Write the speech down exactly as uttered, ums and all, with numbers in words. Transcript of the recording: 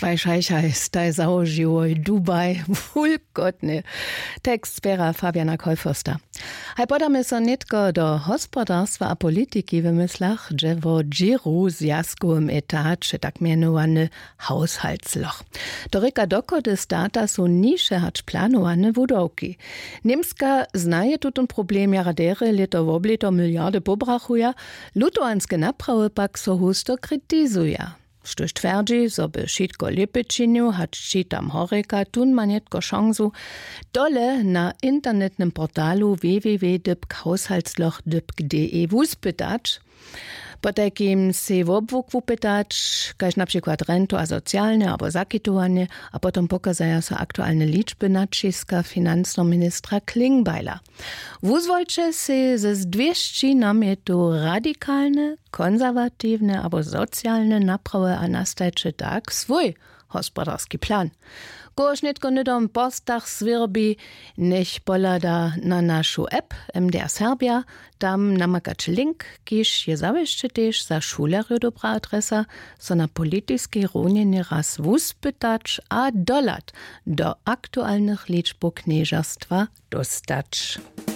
Kaj šajšaj, staj zaoživo Dubaj, vulkotne. Tekst spera Fabiana Kolfoster. Haj podamy so nitko do hospodarstwa a polityki w myślach, że wo dżiru z jaskowym etacie, tak mianowany Haushaltsloch. Do ryka dokody stata są nisze hacz planowane wudowki. Niemska znaje tutun problem jaradere lito woblito miliardy pobrachuja, lutoanskie naprawy pak so husto krytyzuje. Sztuś twierdzi, so by šitko lepe činil, hač čitam horeka, tun ma netko šansu, dole na internetnym portalu w w w kropka haushaltsloch kropka d e wuspytać, po takim se w obwóg pytać, kaž na przykład rento a socjalne albo zakitowanie, a potom pokazaja so aktualne liczby naciska finansministra Klingbeila. Wuzwolče se ze zdwieści namie tu radikalne, konserwatywne albo socjalne naprawy a nastajče tak swój hospodarski plan. Kož netko nidom postach swirbi, nech polada na našu app M D R Serbia, tam namakač link, kiž je zawieszczy też za šulerju dobra adresa, so na politiskiej runie nieraz wuspytać a dolat do aktualnych liczb knieżerstwa dostać.